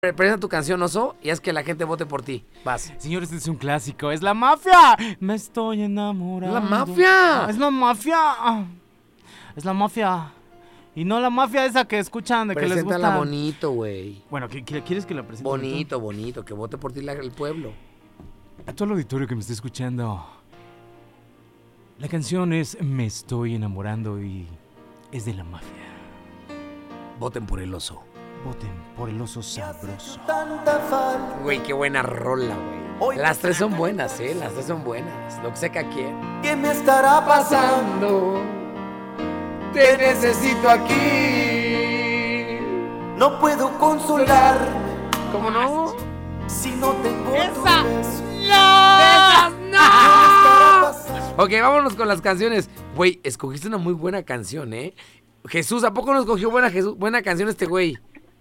Presenta tu canción, Oso, y haz que la gente vote por ti. Vas. Señores, este es un clásico. ¡Es la mafia! Me estoy enamorando. ¡La mafia! ¡Es la mafia! Es la mafia. Y no la mafia esa que escuchan de que les gusta. Preséntala bonito, güey. Bueno, ¿quieres que la presente? Bonito, que vote por ti el pueblo. A todo el auditorio que me está escuchando. La canción es Me estoy enamorando y es de la mafia. Voten por el Oso. Voten por el Oso sabroso. Güey, qué buena rola, güey. Las tres son buenas, las tres son buenas. Lo que sé que aquí. ¿Qué me estará pasando? Te necesito aquí. No puedo consolarme. ¿Cómo no? Si no tengo ¡Esa! tu beso. ¡Esas no! estará pasando? Ok, vámonos con las canciones. Güey, escogiste una muy buena canción, ¿eh? Jesús, ¿a poco no escogió buena canción este güey?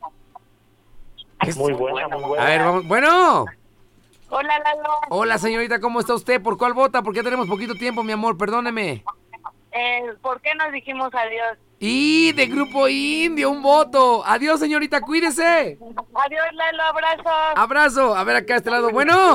Muy buena, muy buena. A ver, vamos. Bueno. Hola, Lalo. Hola, señorita, ¿cómo está usted? ¿Por cuál vota? Porque ya tenemos poquito tiempo, mi amor, perdóneme. ¿Por qué nos dijimos adiós? Y de Grupo Indio, un voto. Adiós, señorita, cuídese. Adiós, Lalo, abrazos. Abrazo. A ver, acá a este lado.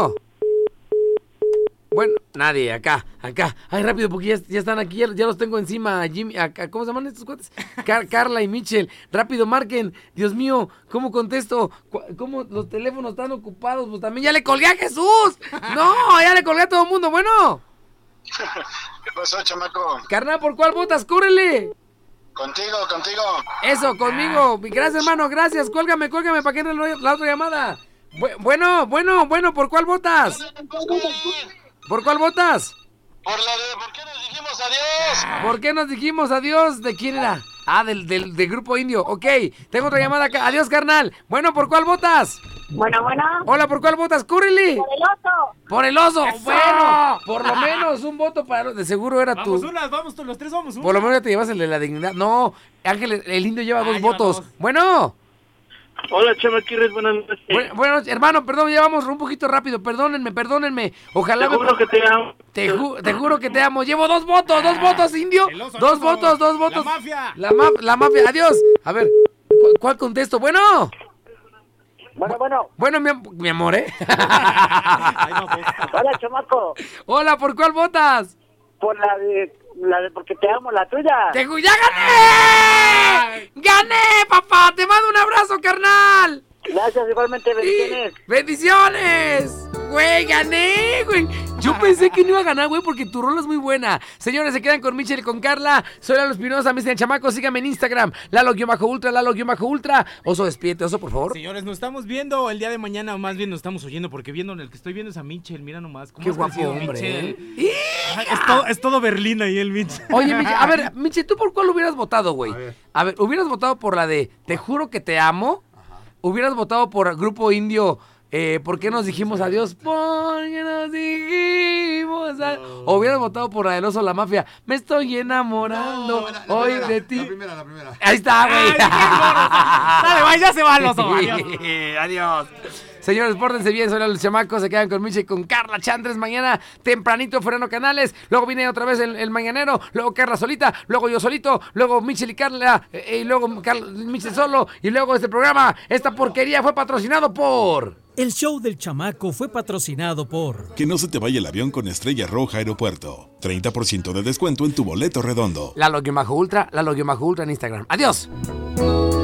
Bueno, nadie, acá. Ay, rápido, porque ya están aquí, ya los tengo encima. Jimmy, acá, ¿cómo se llaman estos cuates? Carla y Michelle. Rápido, marquen. Dios mío, ¿cómo contesto? ¿Cómo los teléfonos están ocupados? Pues también ya le colgué a Jesús. No, ya le colgué a todo el mundo. Bueno. ¿Qué pasó, chamaco? Carnal, ¿por cuál votas? ¡Córrele! Contigo. Eso, conmigo. Gracias, hermano, gracias. Cuélgame para que entre la otra llamada. Bueno, ¿por cuál votas? ¿Por cuál votas? Por la de ¿por qué nos dijimos adiós? ¿Por qué nos dijimos adiós? ¿De quién era? Ah, del Grupo Indio. Ok, tengo otra llamada acá. Adiós, carnal. Bueno, ¿por cuál votas? Bueno. Hola, ¿por cuál votas? ¡Cúrele! Por el oso. ¡Por el Oso! ¡Eso! Bueno, por lo menos un voto para... De seguro era Vamos tú. los tres vamos una. Por lo menos ya te llevas el de la dignidad. No, Ángel, el Indio lleva dos votos. dos. Bueno. Hola, chamaquirres, buenas noches. Bueno, hermano, perdón, ya vamos un poquito rápido. Perdónenme. Ojalá Te juro que te amo. Te juro que te amo. Llevo dos votos, Indio. El Oso, Dos el Oso. votos. La mafia. La mafia. Adiós. A ver, ¿cuál contesto? Bueno. Bueno, mi amor, ¿eh? Hola, chamaco. Hola, ¿por cuál votas? Por la de porque te amo, la tuya. ¡Ya gané! ¡Gané, papá! ¡Te mando un abrazo, carnal! Gracias, igualmente, bendiciones. ¡Bendiciones! Güey, gané, güey. Yo pensé que no iba a ganar, güey, porque tu rola es muy buena. Señores, se quedan con Michelle y con Carla. Soy Lalo Espinosa, Mr. El Chamaco. Síganme en Instagram. Lalo-Ultra. Oso, despídete, Oso, por favor. Señores, nos estamos viendo el día de mañana, o más bien nos estamos oyendo, porque el que estoy viendo es a Michelle. Mira nomás. ¿Cómo Qué has guapo crecido, hombre, Michelle? ¿eh? Ay, es todo Berlín ahí el Michelle. Oye, Michelle, a ver, Michelle, ¿tú por cuál hubieras votado, güey? A ver, ¿hubieras votado por la de Te juro que te amo? ¿Hubieras votado por Grupo Indio? ¿Por qué nos dijimos adiós? Porque nos dijimos adiós. ¿O hubieras votado por la del Oso, la mafia? Me estoy enamorando hoy de ti. La primera. Ahí está, güey. Dale, va, ya se va el Oso. Adiós. Adiós. Señores, pórtense bien, soy los chamacos, se quedan con Miche y con Carla Chantres mañana tempranito, Fernando Canales, luego viene otra vez el mañanero, luego Carla solita, luego yo solito, luego Michelle y Carla, y luego Michelle solo, y luego este programa, esta porquería fue patrocinado por... El show del chamaco fue patrocinado por... Que no se te vaya el avión con Estrella Roja Aeropuerto. 30% de descuento en tu boleto redondo. Lalo-Ultra en Instagram. ¡Adiós!